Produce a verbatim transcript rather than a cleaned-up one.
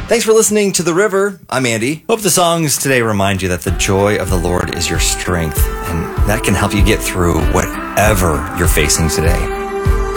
Thanks for listening to The River. I'm Andy. Hope the songs today remind you that the joy of the Lord is your strength, and that can help you get through whatever you're facing today.